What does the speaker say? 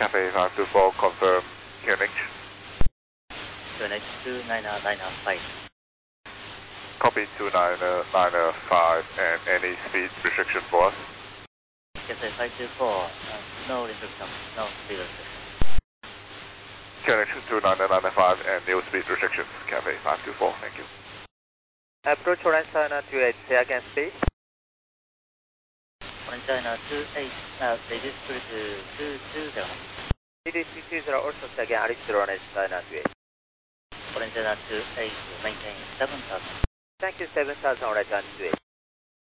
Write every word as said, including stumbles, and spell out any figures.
Cafe five two four, confirm Q N H. Q N H two nine nine five. Copy two nine nine five, and any speed restriction for us? Cafe five two four, uh, no restriction, no speed restriction. Q N H two nine nine five and no speed restrictions, Cafe five two four, thank you. Approach Orange China two eight, say again speed. Orange China two eight, uh, C D three two two zero. C D three two zero, also say again, Alice Orange China two eight. Orange China two eight, maintain seven thousand. Thank you, seven thousand, Orange China two eight.